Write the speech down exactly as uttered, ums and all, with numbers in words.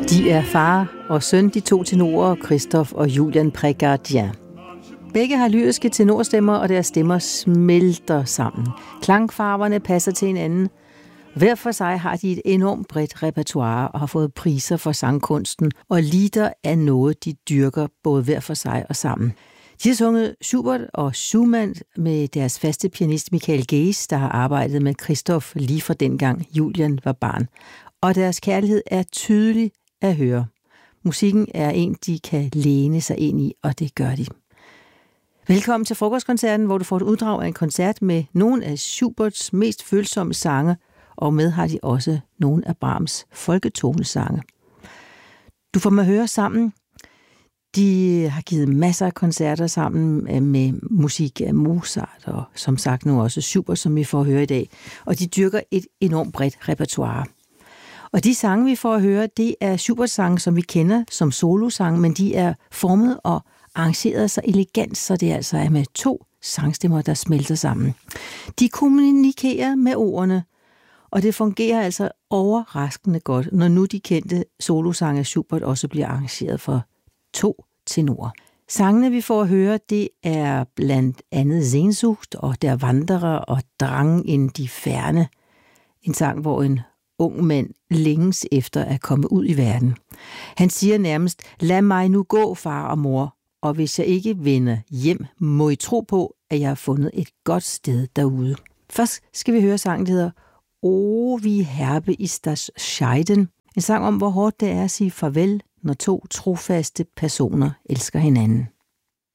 De er far og søn, de to tenorer, Christophe og Julian Prégardien. Begge har lyriske tenorstemmer, og deres stemmer smelter sammen. Klangfarverne passer til hinanden. Hver for sig har de et enormt bredt repertoire og har fået priser for sangkunsten, og lieder er noget, de dyrker både hver for sig og sammen. De har sunget Schubert og Schumann med deres faste pianist Michael Geis, der har arbejdet med Christophe lige fra dengang Julian var barn. Og deres kærlighed er tydelig at høre. Musikken er en, de kan læne sig ind i, og det gør de. Velkommen til Frokostkoncerten, hvor du får et uddrag af en koncert med nogle af Schuberts mest følsomme sange, og med har de også nogle af Brahms folketonesange. Du får mig høre sammen. De har givet masser af koncerter sammen med musik af Mozart, og som sagt nu også Schubert, som vi får høre i dag. Og de dyrker et enormt bredt repertoire. Og de sange, vi får at høre, det er Schuberts sange, som vi kender som solosange, men de er formet og arrangeret så elegant, så det altså er med to sangstemmer, der smelter sammen. De kommunikerer med ordene, og det fungerer altså overraskende godt, når nu de kendte solosange af Schubert også bliver arrangeret for to tenorer. Sangene, vi får at høre, det er blandt andet Sehnsucht og Der Wanderer og Drang in die Ferne. En sang, hvor en ung mand længes efter at komme ud i verden. Han siger nærmest, lad mig nu gå, far og mor, og hvis jeg ikke vender hjem, må I tro på, at jeg har fundet et godt sted derude. Først skal vi høre sangen, der hedder O, wie herbe ist das Scheiden. En sang om, hvor hårdt det er at sige farvel, når to trofaste personer elsker hinanden.